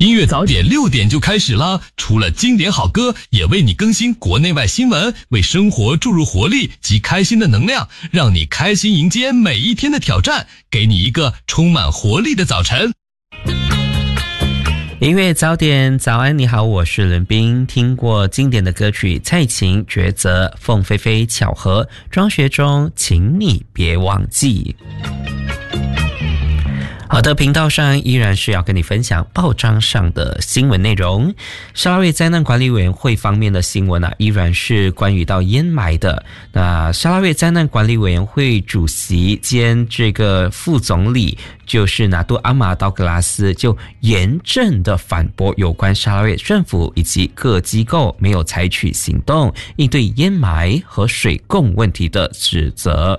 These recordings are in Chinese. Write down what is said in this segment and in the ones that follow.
音乐早点6点就开始了，除了经典好歌，也为你更新国内外新闻，为生活注入活力及开心的能量，让你开心迎接每一天的挑战，给你一个充满活力的早晨。 音乐早点，早安，你好，我是伦斌。听过经典的歌曲，蔡琴抉择，凤飞飞巧合，庄学忠请你别忘记。好的，频道上依然是要跟你分享报章上的新闻内容。沙拉越灾难管理委员会方面的新闻依然是关于到淹埋的。那沙拉越灾难管理委员会主席兼这个副总理就是拿督阿马道格拉斯，就严正的反驳有关沙拉越政府以及各机构没有采取行动应对淹埋和水供问题的指责。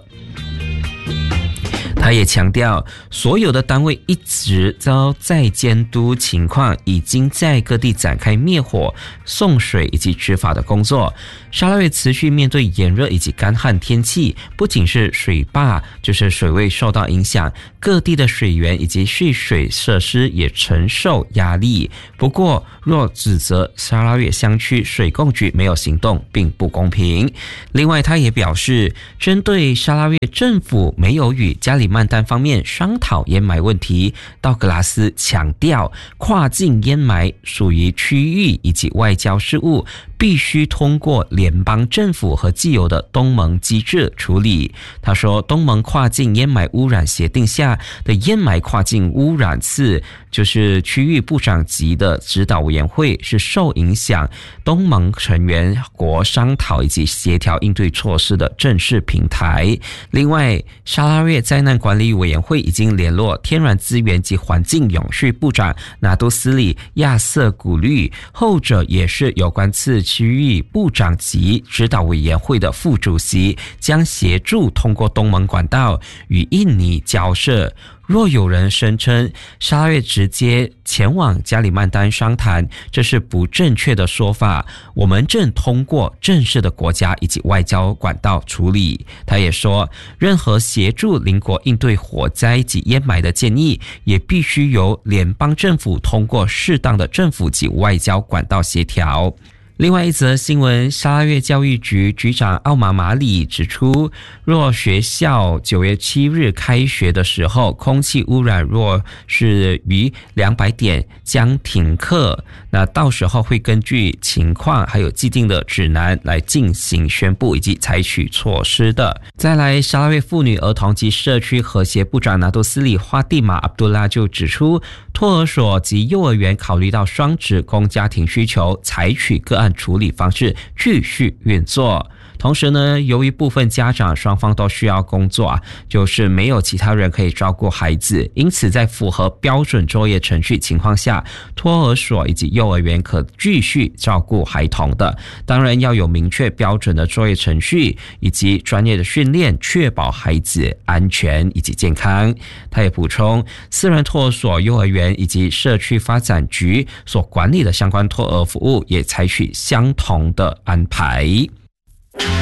他也强调，所有的单位一直遭在监督情况，已经在各地展开灭火、送水以及执法的工作。沙拉越持续面对炎热以及干旱天气，不仅是水坝就是水位受到影响，各地的水源以及蓄水设施也承受压力。不过，若指责沙拉越乡区水供局没有行动，并不公平。另外，他也表示，针对沙拉越政府没有与加里曼丹方面商讨淹埋问题，道格拉斯强调，跨境淹埋属于区域以及外交事务，必须通过联邦政府和既有的东盟机制处理。他说，东盟跨境淹埋污染协定下的淹埋跨境污染次，就是区域部长级的指导委员会，是受影响东盟成员国商讨以及协调应对措施的正式平台。另外，沙拉越灾难管理委员会已经联络天然资源及环境永续部长拿督斯里亚瑟古律，后者也是有关次区域部长级指导委员会的副主席，将协助通过东盟管道与印尼交涉。若有人声称沙拉越直接前往加里曼丹商谈，这是不正确的说法，我们正通过正式的国家以及外交管道处理。他也说，任何协助邻国应对火灾及淹埋的建议，也必须由联邦政府通过适当的政府及外交管道协调。另外一则新闻，沙拉越教育局局长奥马马里指出，若学校9月7日开学的时候，空气污染若是于200点将停课，那到时候会根据情况还有既定的指南来进行宣布以及采取措施的。再来，沙拉越妇女儿童及社区和谐部长拿督斯里花蒂玛阿卜杜拉就指出，托儿所及幼儿园考虑到双职工家庭需求，采取个案处理方式继续运作。同时呢，由于部分家长双方都需要工作就是没有其他人可以照顾孩子，因此在符合标准作业程序情况下，托儿所以及幼儿园可继续照顾孩童的。当然要有明确标准的作业程序以及专业的训练，确保孩子安全以及健康。他也补充，私人托儿所、幼儿园以及社区发展局所管理的相关托儿服务也采取相同的安排。